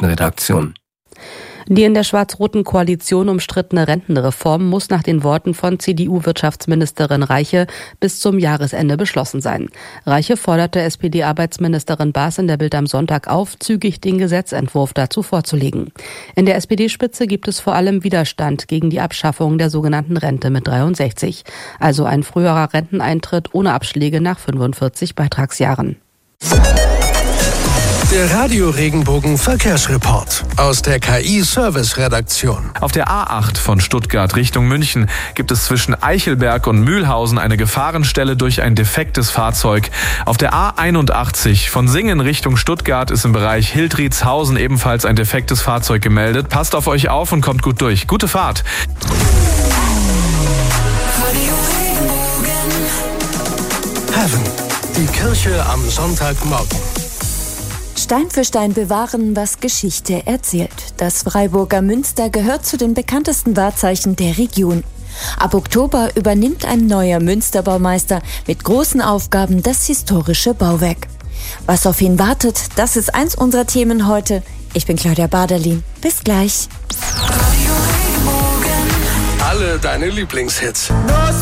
Nachrichtenredaktion. Die in der schwarz-roten Koalition umstrittene Rentenreform muss nach den Worten von CDU-Wirtschaftsministerin Reiche bis zum Jahresende beschlossen sein. Reiche forderte SPD-Arbeitsministerin Baas in der Bild am Sonntag auf, zügig den Gesetzentwurf dazu vorzulegen. In der SPD-Spitze gibt es vor allem Widerstand gegen die Abschaffung der sogenannten Rente mit 63, also ein früherer Renteneintritt ohne Abschläge nach 45 Beitragsjahren. Der Radio-Regenbogen Verkehrsreport aus der KI-Service-Redaktion. Auf der A8 von Stuttgart Richtung München gibt es zwischen Eichelberg und Mühlhausen eine Gefahrenstelle durch ein defektes Fahrzeug. Auf der A81 von Singen Richtung Stuttgart ist im Bereich Hildriedshausen ebenfalls ein defektes Fahrzeug gemeldet. Passt auf euch auf und kommt gut durch. Gute Fahrt! Heaven, die Kirche am Sonntagmorgen. Stein für Stein bewahren, was Geschichte erzählt. Das Freiburger Münster gehört zu den bekanntesten Wahrzeichen der Region. Ab Oktober übernimmt ein neuer Münsterbaumeister mit großen Aufgaben das historische Bauwerk. Was auf ihn wartet, das ist eins unserer Themen heute. Ich bin Claudia Baderlin. Bis gleich. Alle deine Lieblingshits.